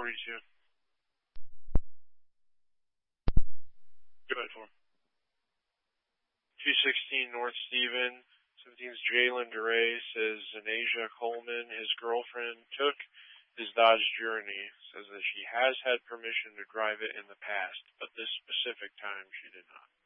42. Go ahead for him. 216 North Stephen. 17's Jalen DeRay says Anasia Coleman, his girlfriend, took his Dodge Journey. Says that she has had permission to drive it in the past, but this specific time she did not.